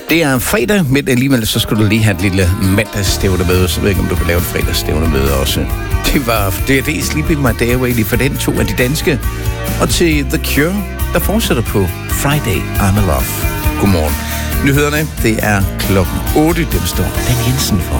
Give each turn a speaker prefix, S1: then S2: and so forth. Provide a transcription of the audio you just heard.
S1: Det er fredag, men alligevel så skulle du lige have et lille mandagsstævnemøde, så jeg ved ikke, om du kan lave et fredagsstævnemøde også. Det var D&D Sleeping My Day Away, lige for den 2 af de danske. Og til The Cure, der fortsætter på Friday I'm in Love. Godmorgen. Nyhederne, det er klokken 8, dem står Dan Jensen for.